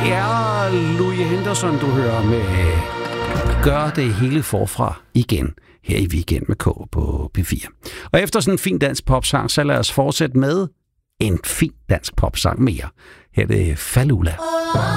er Louis Henderson, du hører med Gør det hele forfra igen her i Weekend med K på P4. Og efter sådan en fin dansk popsang, så lad os fortsætte med en fin dansk popsang mere. Her er det Falula.